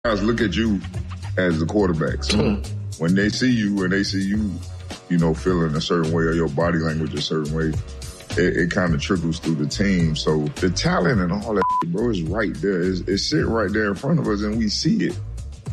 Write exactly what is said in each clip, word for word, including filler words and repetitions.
guys look at you as the quarterback. So mm-hmm. when they see you and they see you, you know, feeling a certain way or your body language a certain way, it, it kind of trickles through the team. So the talent and all that, bro, is right there. It's, it's sitting right there in front of us, and we see it.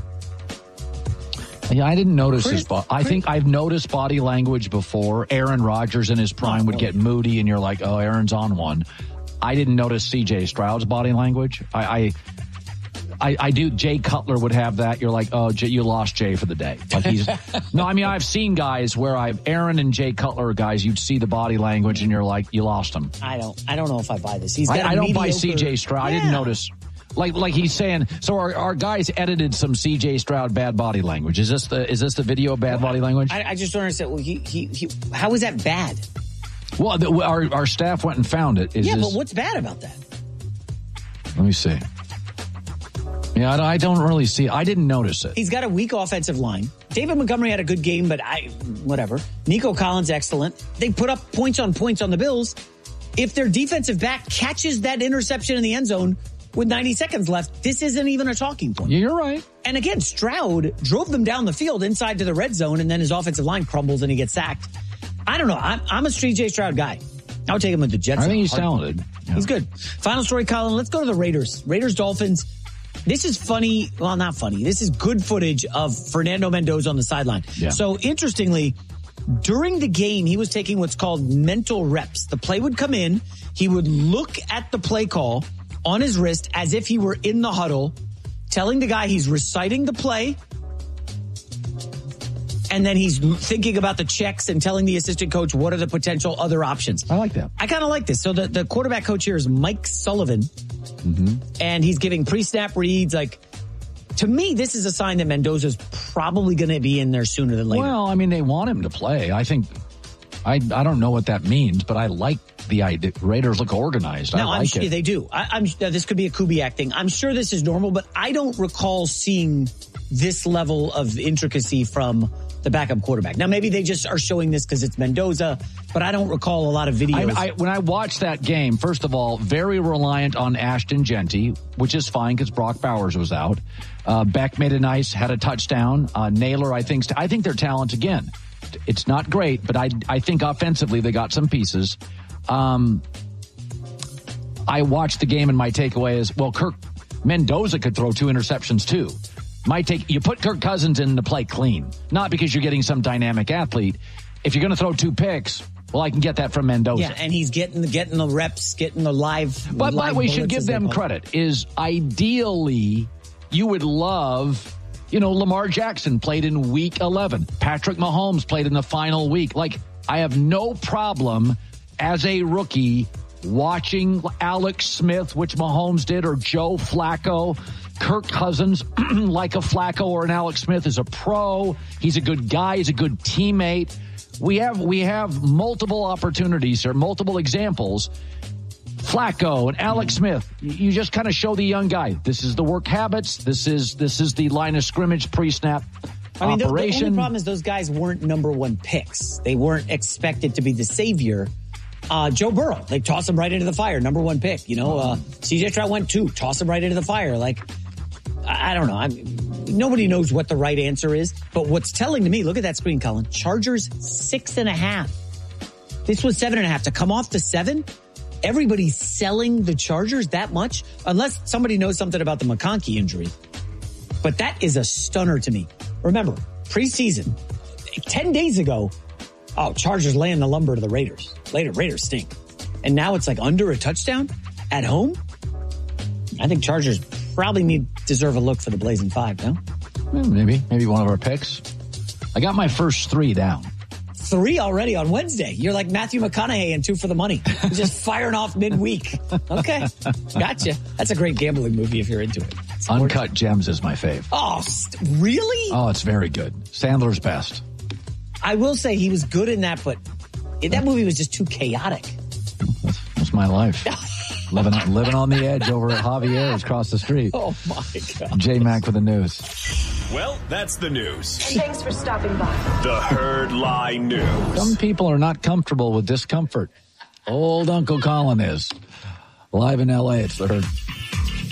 Yeah, I didn't notice Chris, his body. I think I've noticed body language before. Aaron Rodgers in his prime would get moody, and you're like, oh, Aaron's on one. I didn't notice C J Stroud's body language. I, I, I, I do. Jay Cutler would have that. You're like, oh, Jay, you lost Jay for the day. Like he's no. I mean, I've seen guys where I've Aaron and Jay Cutler are guys. You'd see the body language, and you're like, you lost him. I don't. I don't know if I buy this. He's got I, I don't mediocre... buy C J Stroud. Yeah. I didn't notice. Like, like he's saying, so our, our guys edited some C J Stroud bad body language. Is this the, is this the video of bad body language? I, I just don't understand. Well, he, he, he, how is that bad? Well, the, our, our staff went and found it. Is yeah, this, but what's bad about that? Let me see. Yeah, I, I don't really see. I didn't notice it. He's got a weak offensive line. David Montgomery had a good game, but I, whatever. Nico Collins, excellent. They put up points on points on the Bills. If their defensive back catches that interception in the end zone with ninety seconds left, this isn't even a talking point. Yeah, you're right. And again, Stroud drove them down the field inside to the red zone, and then his offensive line crumbles and he gets sacked. I don't know. I'm, I'm a C J Stroud guy. I would take him with the Jets. I think he's talented. Yeah. He's good. Final story, Colin. Let's go to the Raiders. Raiders Dolphins. This is funny. Well, not funny. This is good footage of Fernando Mendoza on the sideline. Yeah. So interestingly, during the game, he was taking what's called mental reps. The play would come in. He would look at the play call on his wrist as if he were in the huddle, telling the guy he's reciting the play. And then he's thinking about the checks and telling the assistant coach what are the potential other options. I like that. I kind of like this. So the, the quarterback coach here is Mike Sullivan. Mm-hmm. And he's giving pre-snap reads. Like, to me, this is a sign that Mendoza's probably going to be in there sooner than later. Well, I mean, they want him to play. I think, I I don't know what that means, but I like the idea. Raiders look organized. No, I like I'm sure it. They do. I, I'm uh, this could be a Kubiak thing. I'm sure this is normal, but I don't recall seeing this level of intricacy from the backup quarterback. Now, maybe they just are showing this because it's Mendoza, but I don't recall a lot of videos. I, I, when I watched that game, first of all, very reliant on Ashton Genty, which is fine because Brock Bowers was out. Uh, Beck made a nice, had a touchdown. Uh, Naylor, I think, I think their talent again. It's not great, but I, I think offensively they got some pieces. Um, I watched the game and my takeaway is, well, Kirk Mendoza could throw two interceptions too. My take, you put Kirk Cousins in to play clean, not because you're getting some dynamic athlete. If you're going to throw two picks, well, I can get that from Mendoza. Yeah, and he's getting the, getting the reps, getting the live. But, live but we should give them credit. Is ideally, you would love, you know, Lamar Jackson played in week eleven. Patrick Mahomes played in the final week. Like, I have no problem as a rookie watching Alex Smith, which Mahomes did, or Joe Flacco. Kirk Cousins, like a Flacco or an Alex Smith, is a pro. He's a good guy. He's a good teammate. We have we have multiple opportunities or multiple examples. Flacco and Alex Smith, you just kind of show the young guy. This is the work habits. This is this is the line of scrimmage pre-snap I mean, operation. The, the only problem is those guys weren't number one picks. They weren't expected to be the savior. Uh, Joe Burrow, they toss him right into the fire. Number one pick, you know. Uh, C J Stroud went two, toss him right into the fire. Like, I, I don't know. I'm, nobody knows what the right answer is. But what's telling to me, look at that screen, Colin. Chargers six and a half. This was seven and a half. To come off to seven, everybody's selling the Chargers that much, unless somebody knows something about the McConkey injury. But that is a stunner to me. Remember, preseason, ten days ago, oh, Chargers laying the lumber to the Raiders. Later, Raiders stink. And now it's like under a touchdown at home? I think Chargers probably need deserve a look for the Blazing Five, no? Maybe. Maybe one of our picks. I got my first three down. Three already on Wednesday. You're like Matthew McConaughey in Two for the Money. Just firing off midweek. Okay. Gotcha. That's a great gambling movie if you're into it. Support Uncut it. Gems is my fave. Oh, st- really? Oh, it's very good. Sandler's best. I will say he was good in that, but that movie was just too chaotic. That's, that's my life. living, on, living on the edge over at Javier's across the street. Oh, my God. J-Mac with the news. Well, that's the news. Thanks for stopping by. The Herd Lie News. Some people are not comfortable with discomfort. Old Uncle Colin is. Live in L A, it's The Herd.